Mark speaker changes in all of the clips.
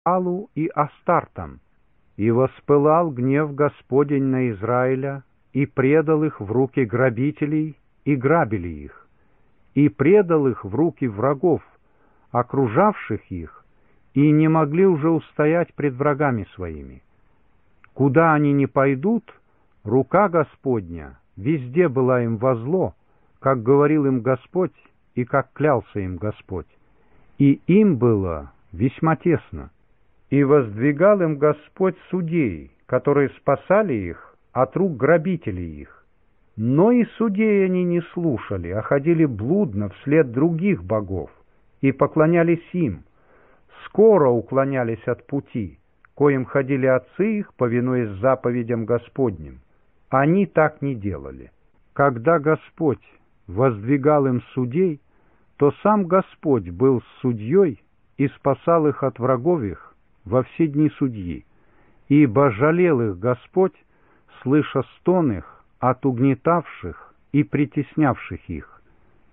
Speaker 1: Алу и Астартом. И воспылал гнев Господень на Израиля, и предал их в руки грабителей, и грабили их, и предал их в руки врагов, окружавших их, и не могли уже устоять пред врагами своими. Куда они ни пойдут, рука Господня везде была им во зло, как говорил им Господь и как клялся им Господь. И им было весьма тесно. И воздвигал им Господь судей, которые спасали их от рук грабителей их. Но и судей они не слушали, а ходили блудно вслед других богов, и поклонялись им, скоро уклонялись от пути, коим ходили отцы их, повинуясь заповедям Господним. Они так не делали. Когда Господь воздвигал им судей, то сам Господь был судьей и спасал их от врагов их во все дни судьи, ибо жалел их Господь, слыша стон их от угнетавших и притеснявших их.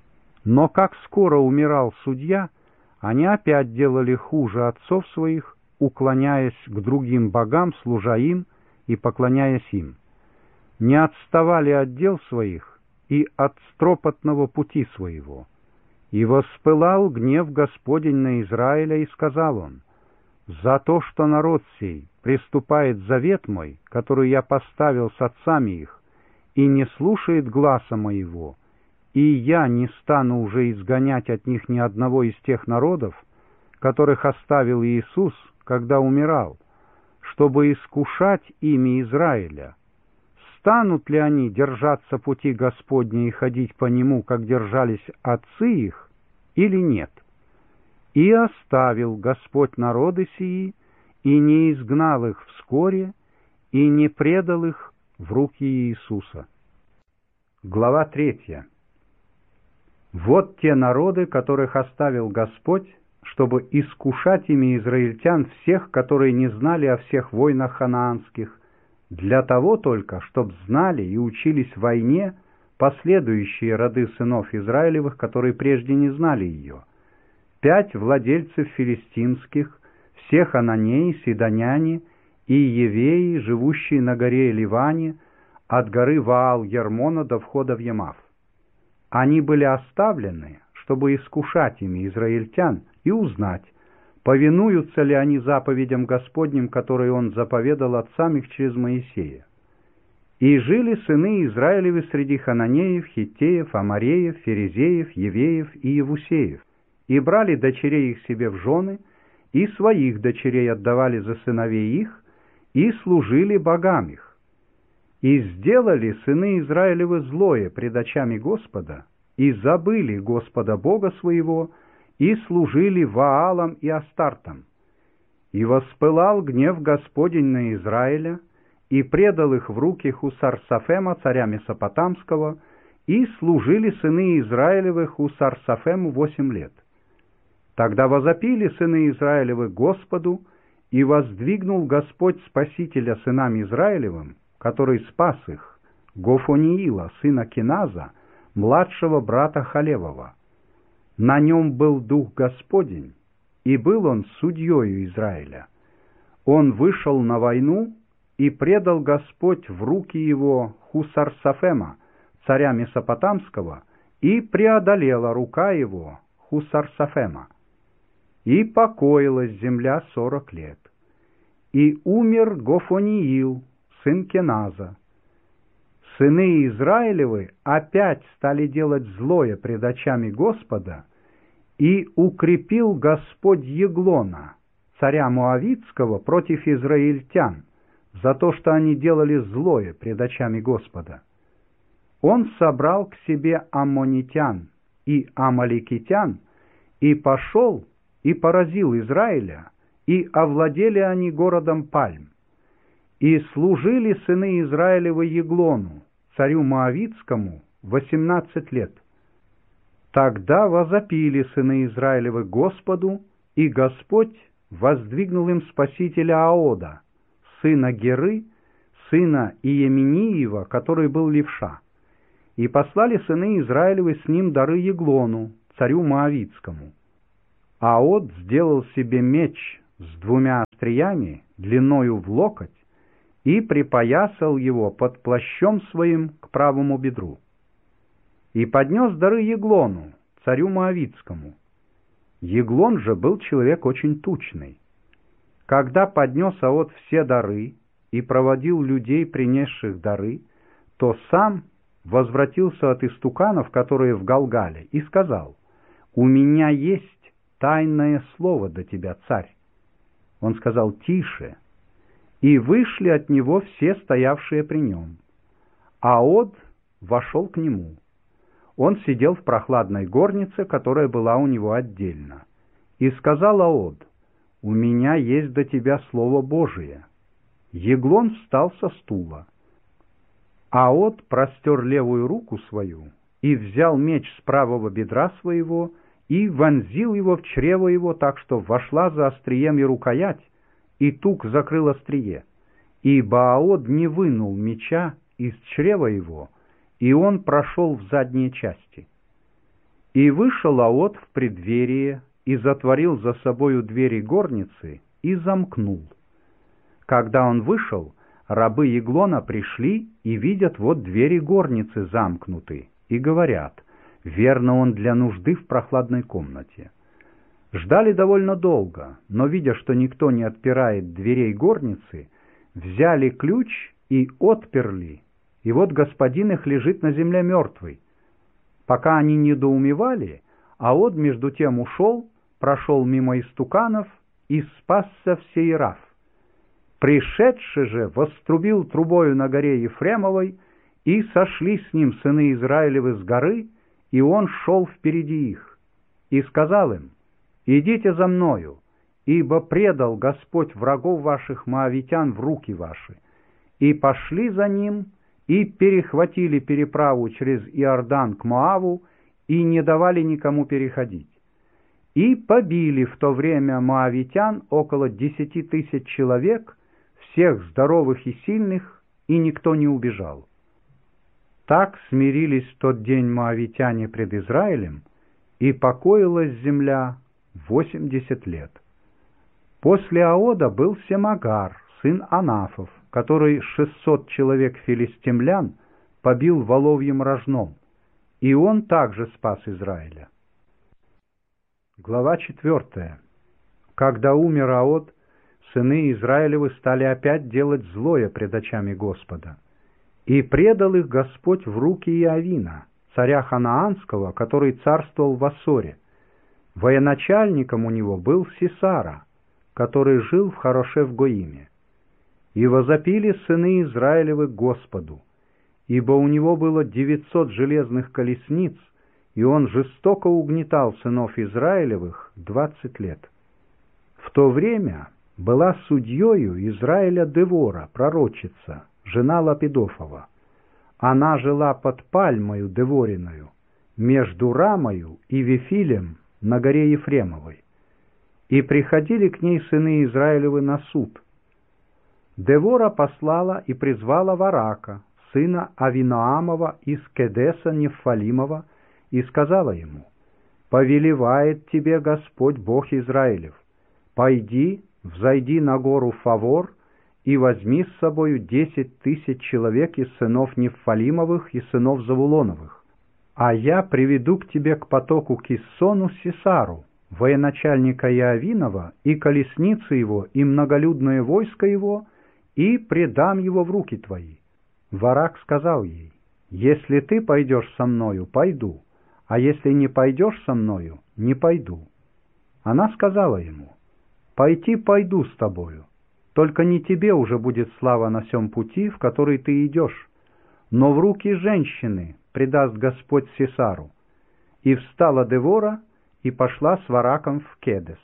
Speaker 1: Но как скоро умирал судья, они опять делали хуже отцов своих, уклоняясь к другим богам, служа им и поклоняясь им. Не отставали от дел своих и от стропотного пути своего. И воспылал гнев Господень на Израиля, и сказал он: «За то, что народ сей приступает завет мой, который я поставил с отцами их, и не слушает гласа моего, и я не стану уже изгонять от них ни одного из тех народов, которых оставил Иисус, когда умирал, чтобы искушать ими Израиля. Станут ли они держаться пути Господня и ходить по нему, как держались отцы их, или нет? И оставил Господь народы сии, и не изгнал их вскоре, и не предал их в руки Иисуса». Глава 3. Вот те народы, которых оставил Господь, чтобы искушать ими израильтян всех, которые не знали о всех войнах ханаанских, для того только, чтоб знали и учились войне последующие роды сынов Израилевых, которые прежде не знали ее. 5 владельцев филистимских, все хананеи, сидоняне и евеи, живущие на горе Ливане, от горы Ваал-Ермона до входа в Ямав. Они были оставлены, чтобы искушать ими израильтян и узнать, повинуются ли они заповедям Господним, которые Он заповедал отцам их через Моисея. И жили сыны Израилевы среди хананеев, хиттеев, амореев, ферезеев, евеев и евусеев, и брали дочерей их себе в жены, и своих дочерей отдавали за сыновей их, и служили богам их. И сделали сыны Израилевы злое пред очами Господа, и забыли Господа Бога своего, и служили Ваалам и Астартам. И воспылал гнев Господень на Израиля, и предал их в руки Хусар-Сафема, царя Месопотамского, и служили сыны Израилевы Хусар-Сафему 8 лет. Тогда возопили сыны Израилевы Господу, и воздвигнул Господь Спасителя сынам Израилевым, который спас их, Гофониила, сына Киназа, младшего брата Халевова. На нем был Дух Господень, и был он судьею Израиля. Он вышел на войну, и предал Господь в руки его Хусар-Сафема, царя Месопотамского, и преодолела рука его Хусар-Сафема. И покоилась земля 40 лет. И умер Гофониил, сын Кеназа. Сыны Израилевы опять стали делать злое пред очами Господа, и укрепил Господь Еглона, царя Моавитского, против израильтян, за то, что они делали злое пред очами Господа. Он собрал к себе аммонитян и амаликитян, и пошел и поразил Израиля, и овладели они городом Пальм. И служили сыны Израилевы Еглону, царю Моавитскому, 18 лет. Тогда возопили сыны Израилевы Господу, и Господь воздвигнул им спасителя Аода, сына Геры, сына Иеминиева, который был левша. И послали сыны Израилевы с ним дары Еглону, царю Моавитскому. Аод сделал себе меч с 2 остриями, длиною в локоть, и припоясал его под плащом своим к правому бедру. И поднес дары Еглону, царю Моавитскому. Еглон же был человек очень тучный. Когда поднес Аод все дары и проводил людей, принесших дары, то сам возвратился от истуканов, которые в Галгале, и сказал: «У меня есть тайное слово до тебя, царь». Он сказал: «Тише». И вышли от него все стоявшие при нем. Аод вошел к нему. Он сидел в прохладной горнице, которая была у него отдельно. И сказал Аод: «У меня есть до тебя слово Божие». Еглон встал со стула. Аод простер левую руку свою и взял меч с правого бедра своего и вонзил его в чрево его, так что вошла за острием и рукоять, и тук закрыл острие. Ибо Аод не вынул меча из чрева его, и он прошел в задние части. И вышел Аод в преддверие, и затворил за собою двери горницы, и замкнул. Когда он вышел, рабы Еглона пришли и видят, вот двери горницы замкнуты, и говорят: верно, он для нужды в прохладной комнате. Ждали довольно долго, но, видя, что никто не отпирает дверей горницы, взяли ключ и отперли, и вот господин их лежит на земле мертвый. Пока они недоумевали, Аод между тем ушел, прошел мимо истуканов и спасся в Сеирав. Пришедший же вострубил трубою на горе Ефремовой, и сошли с ним сыны Израилевы с горы, и он шел впереди их. И сказал им: «Идите за мною, ибо предал Господь врагов ваших моавитян в руки ваши». И пошли за ним, и перехватили переправу через Иордан к Моаву, и не давали никому переходить. И побили в то время моавитян около 10 000 человек, всех здоровых и сильных, и никто не убежал. Так смирились в тот день моавитяне пред Израилем, и покоилась земля 80 лет. После Аода был Семагар, сын Анафов, который 600 человек филистимлян побил воловьим рожном, и он также спас Израиля. Глава 4. Когда умер Аод, сыны Израилевы стали опять делать злое пред очами Господа. И предал их Господь в руки Иовина, царя Ханаанского, который царствовал в Ассоре. Военачальником у него был Сисара, который жил в Харошев-Гоиме. И возопили сыны Израилевы Господу, ибо у него было 900 железных колесниц, и он жестоко угнетал сынов Израилевых 20 лет. В то время была судьею Израиля Девора, пророчица, жена Лапидофова. Она жила под пальмою Девориною, между Рамою и Вифилем на горе Ефремовой. И приходили к ней сыны Израилевы на суд. Девора послала и призвала Варака, сына Авиноамова из Кедеса Нефалимова, и сказала ему: «Повелевает тебе Господь Бог Израилев: пойди, взойди на гору Фавор и возьми с собою 10 000 человек из сынов Нефалимовых и сынов Завулоновых, а я приведу к тебе к потоку Киссону Сисару, военачальника Иовинова, и колесницы его, и многолюдное войско его, и предам его в руки твои». Варак сказал ей: «Если ты пойдешь со мною, пойду, а если не пойдешь со мною, не пойду». Она сказала ему: «Пойти пойду с тобою, только не тебе уже будет слава на сем пути, в который ты идешь, но в руки женщины предаст Господь Сисару». И встала Девора и пошла с Вараком в Кедес.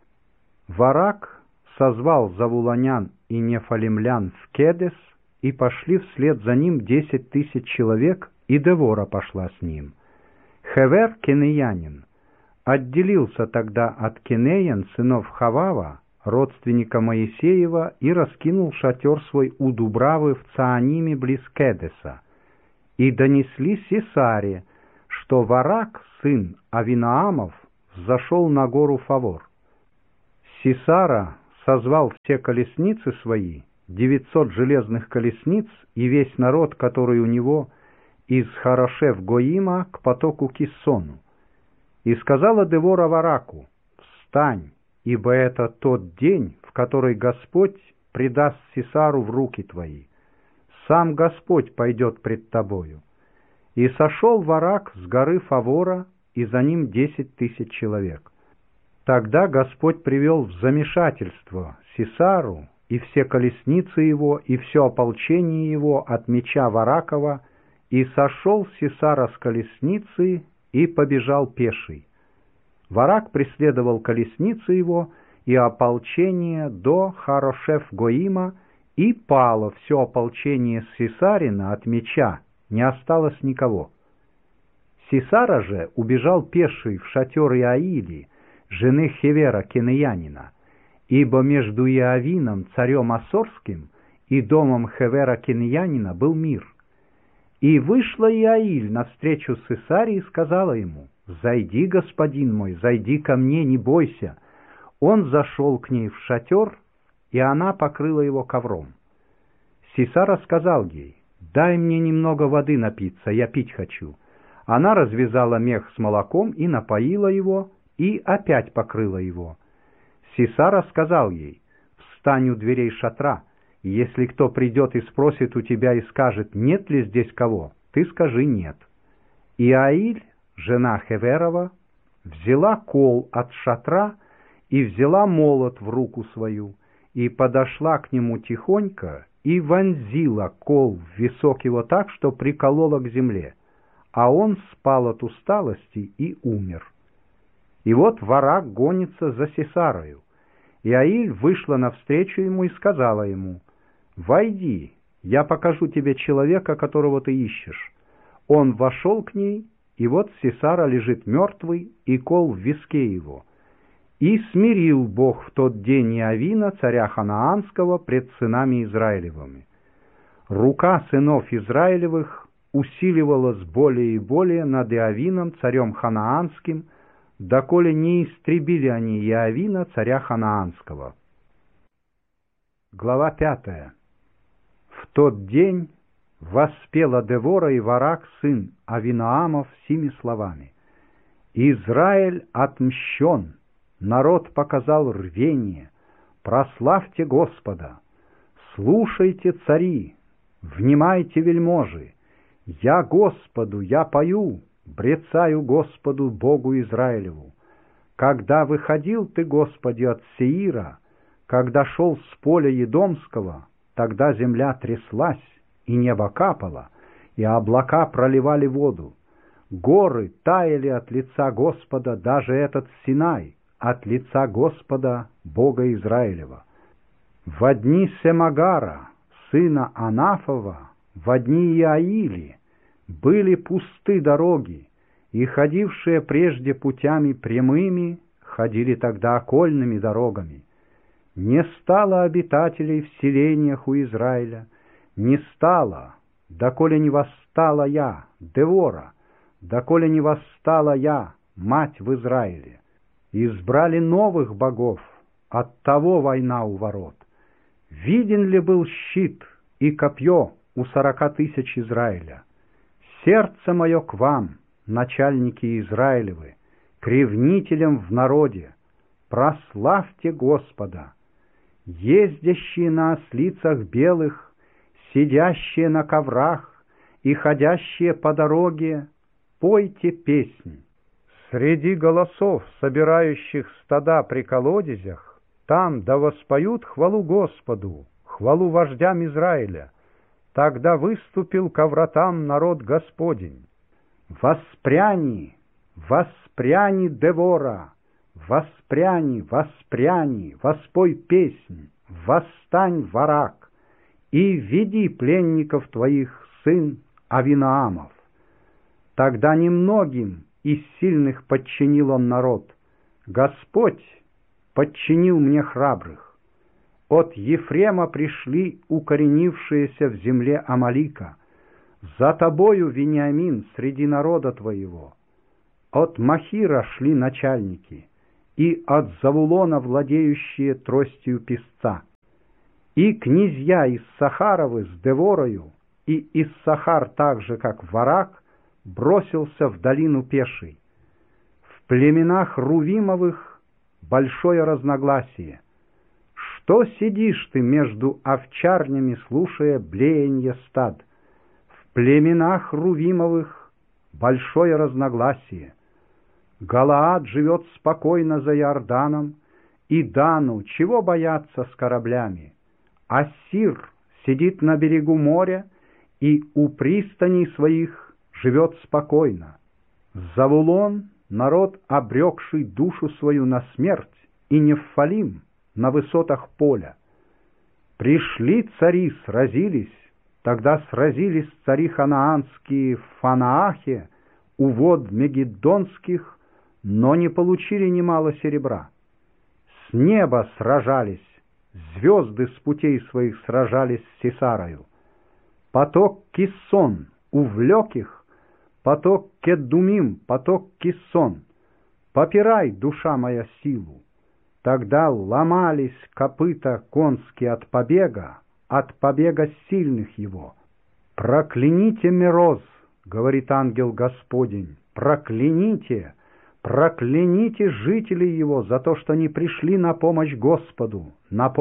Speaker 1: Варак созвал завулонян и нефалимлян в Кедес, и пошли вслед за ним 10 000 человек, и Девора пошла с ним. Хевер, кенеянин, отделился тогда от Кенеян, сынов Хавава, родственника Моисеева, и раскинул шатер свой у Дубравы в Цааниме близ Кедеса. И донесли Сисаре, что Варак, сын Авиноамов, зашел на гору Фавор. Сисара созвал все колесницы свои, 900 железных колесниц, и весь народ, который у него из Харошев-Гоима к потоку Киссону. И сказала Девора Вараку: «Встань, ибо это тот день, в который Господь предаст Сисару в руки твои. Сам Господь пойдет пред тобою». И сошел Варак с горы Фавора, и за ним 10 000 человек. Тогда Господь привел в замешательство Сисару и все колесницы его, и все ополчение его от меча Варакова, и сошел Сисара с колесницы и побежал пеший. Варак преследовал колесницы его и ополчение до Харошев-Гоима, и пало все ополчение Сисарина от меча, не осталось никого. Сисара же убежал пеший в шатер Иаили, жены Хевера Кенеянина, ибо между Иавином, царем Ассорским, и домом Хевера Кенеянина был мир. И вышла Иаиль навстречу Сисаре и сказала ему: «Зайди, господин мой, зайди ко мне, не бойся». Он зашел к ней в шатер, и она покрыла его ковром. Сисара сказал ей: «Дай мне немного воды напиться, я пить хочу». Она развязала мех с молоком и напоила его, и опять покрыла его. Сисара сказал ей: «Встань у дверей шатра, и если кто придет и спросит у тебя и скажет: нет ли здесь кого, ты скажи: нет». И Аиль, жена Хеверова, взяла кол от шатра и взяла молот в руку свою, и подошла к нему тихонько, и вонзила кол в висок его так, что приколола к земле, а он спал от усталости и умер. И вот Варак гонится за Сисарою. И Аиль вышла навстречу ему и сказала ему: «Войди, я покажу тебе человека, которого ты ищешь». Он вошел к ней, и вот Сисара лежит мертвый, и кол в виске его. И смирил Бог в тот день Иавина, царя Ханаанского, пред сынами Израилевыми. Рука сынов Израилевых усиливалась более и более над Иавином, царем Ханаанским, доколе не истребили они Иавина, царя Ханаанского. Глава 5. В тот день воспела Девора и Варак, сын Авинаамов, сими словами: «Израиль отмщен, народ показал рвение, прославьте Господа, слушайте, цари, внимайте, вельможи, я Господу, я пою, брецаю Господу, Богу Израилеву. Когда выходил ты, Господи, от Сеира, когда шел с поля Едомского, тогда земля тряслась, и небо капало, и облака проливали воду. Горы таяли от лица Господа, даже этот Синай, от лица Господа, Бога Израилева. Во дни Семагара, сына Анафова, во дни Иаили, были пусты дороги, и ходившие прежде путями прямыми ходили тогда окольными дорогами. Не стало обитателей в селениях у Израиля, не стало, доколе не восстала я, Девора, доколе не восстала я, мать в Израиле. Избрали новых богов, оттого война у ворот. Виден ли был щит и копье у 40 000 Израиля? Сердце мое к вам, начальники Израилевы, к ревнителям в народе, прославьте Господа. Ездящие на ослицах белых, сидящие на коврах и ходящие по дороге, пойте песнь. Среди голосов, собирающих стада при колодезях, там да воспоют хвалу Господу, хвалу вождям Израиля. Тогда выступил ко вратам народ Господень. Воспряни, воспряни, Девора, воспряни, воспряни, воспой песнь, восстань, Варак, и веди пленников твоих, сын Авинаамов. Тогда немногим из сильных подчинил он народ. Господь подчинил мне храбрых. От Ефрема пришли укоренившиеся в земле Амалика. За тобою, Вениамин, среди народа твоего. От Махира шли начальники, и от Завулона владеющие тростью песца. И князья из Сахаровы с Деворою, и Иссахар так же, как Варак, бросился в долину пешей. В племенах Рувимовых большое разногласие. Что сидишь ты между овчарнями, слушая блеяние стад? В племенах Рувимовых большое разногласие. Галаад живет спокойно за Иорданом, и Дану чего бояться с кораблями? Ассир сидит на берегу моря и у пристаней своих живет спокойно. Завулон — народ, обрекший душу свою на смерть, и Нефалим — на высотах поля. Пришли цари, сразились, тогда сразились цари ханаанские в Фанаахе, у вод Мегиддонских, но не получили немало серебра. С неба сражались, звезды с путей своих сражались с Сисарою. Поток Киссон увлек их, поток Кедумим, поток Киссон. Попирай, душа моя, силу. Тогда ломались копыта конские от побега сильных его. «Прокляните Мероз, — говорит ангел Господень, — прокляните, прокляните жителей его за то, что не пришли на помощь Господу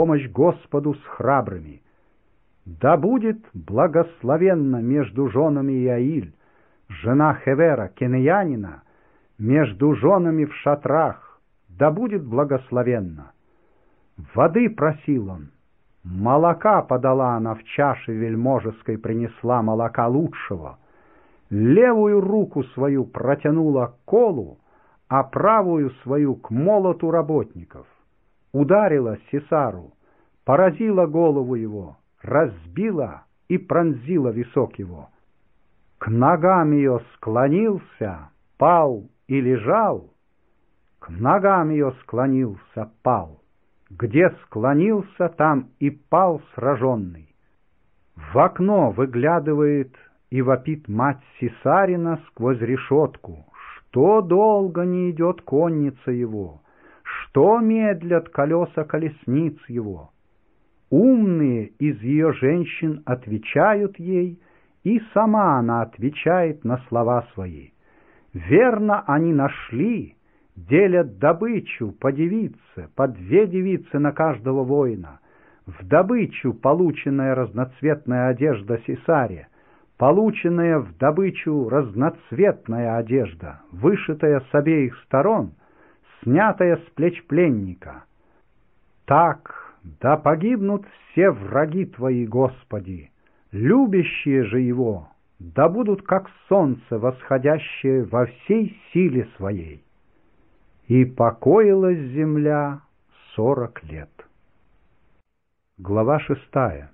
Speaker 1: с храбрыми. Да будет благословенно между женами Иаиль, жена Хевера, кенеянина, между женами в шатрах, да будет благословенно. Воды просил он, молока подала она в чаше вельможеской, принесла молока лучшего, левую руку свою протянула к колу, а правую свою к молоту работников. Ударила Сисару, поразила голову его, разбила и пронзила висок его. К ногам ее склонился, пал и лежал, к ногам ее склонился, пал. Где склонился, там и пал сраженный. В окно выглядывает и вопит мать Сисарина сквозь решетку, что долго не идет конница его, что медлят колеса колесниц его. Умные из ее женщин отвечают ей, и сама она отвечает на слова свои. Верно, они нашли, делят добычу по девице, по 2 девицы на каждого воина. В добычу полученная разноцветная одежда Сисаре, полученная в добычу разноцветная одежда, вышитая с обеих сторон, снятая с плеч пленника. Так, да погибнут все враги Твои, Господи, любящие же Его, да будут как солнце, восходящее во всей силе Своей. И покоилась земля 40 лет. Глава 6.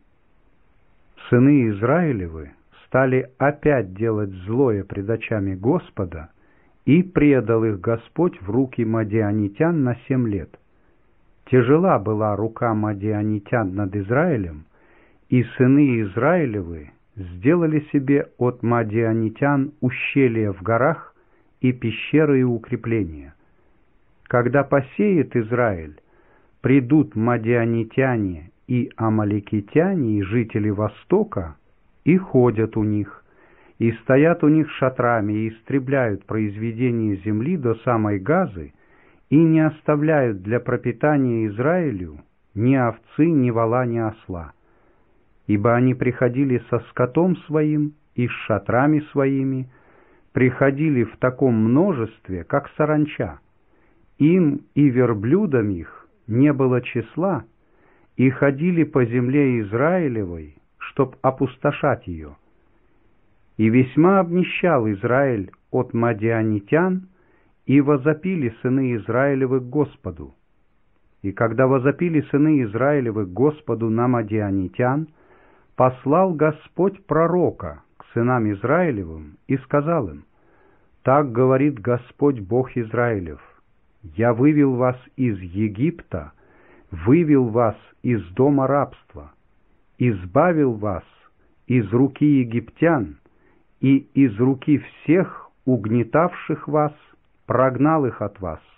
Speaker 1: Сыны Израилевы стали опять делать злое пред очами Господа, и предал их Господь в руки мадианитян на 7 лет. Тяжела была рука мадианитян над Израилем, и сыны Израилевы сделали себе от мадианитян ущелья в горах и пещеры и укрепления. Когда посеет Израиль, придут мадианитяне и амаликитяне и жители Востока, и ходят у них, и стоят у них шатрами, и истребляют произведение земли до самой Газы, и не оставляют для пропитания Израилю ни овцы, ни вола, ни осла. Ибо они приходили со скотом своим и с шатрами своими, приходили в таком множестве, как саранча. Им и верблюдам их не было числа, и ходили по земле Израилевой, чтоб опустошать ее. И весьма обнищал Израиль от мадианитян, и возопили сыны Израилевы к Господу. И когда возопили сыны Израилевы к Господу на мадианитян, послал Господь пророка к сынам Израилевым и сказал им: «Так говорит Господь Бог Израилев: Я вывел вас из Египта, вывел вас из дома рабства, избавил вас из руки египтян и из руки всех угнетавших вас, прогнал их от вас,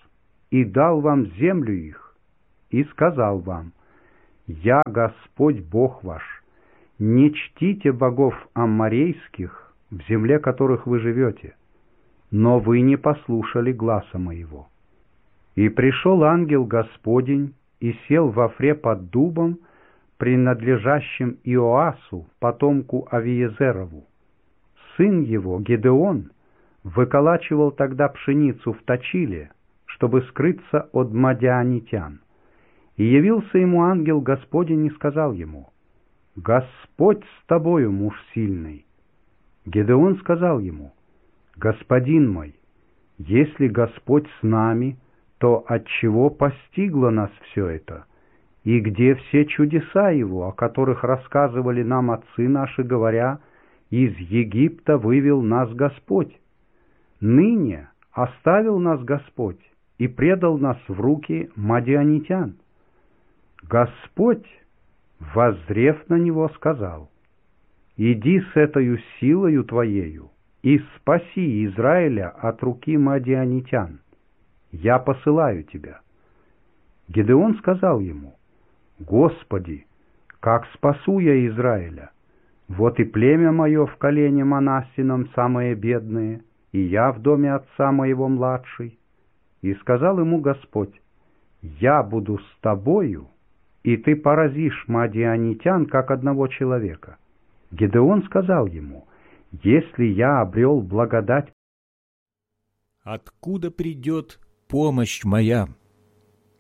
Speaker 1: и дал вам землю их, и сказал вам: «Я Господь Бог ваш, не чтите богов амморейских, в земле которых вы живете». Но вы не послушали гласа моего. И пришел ангел Господень и сел во Офре под дубом, принадлежащим Иоасу, потомку Авиезерову. Сын его, Гедеон, выколачивал тогда пшеницу в точиле, чтобы скрыться от мадианитян. И явился ему ангел Господень и сказал ему: «Господь с тобою, муж сильный». Гедеон сказал ему: «Господин мой, если Господь с нами, то отчего постигло нас все это? И где все чудеса Его, о которых рассказывали нам отцы наши, говоря: из Египта вывел нас Господь? Ныне оставил нас Господь и предал нас в руки мадианитян». Господь, воззрев на него, сказал: «Иди с этою силою твоею и спаси Израиля от руки мадианитян. Я посылаю тебя». Гедеон сказал ему: «Господи, как спасу я Израиля? Вот и племя мое в колене Манассином самое бедное, и я в доме отца моего младший». И сказал ему Господь: «Я буду с тобою, и ты поразишь мадианитян, как одного человека». Гедеон сказал ему: «Если я обрел благодать...»
Speaker 2: «Откуда придет помощь моя?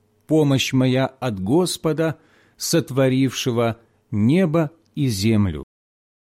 Speaker 2: Помощь моя от Господа, сотворившего небо и землю».